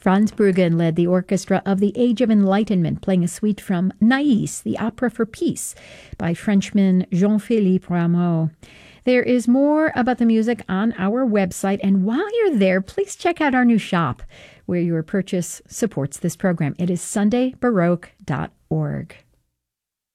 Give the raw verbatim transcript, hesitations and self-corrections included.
Franz Bruggen led the orchestra of the Age of Enlightenment, playing a suite from Nais, the Opera for Peace, by Frenchman Jean-Philippe Rameau. There is more about the music on our website, and while you're there, please check out our new shop, where your purchase supports this program. It is sunday baroque dot org.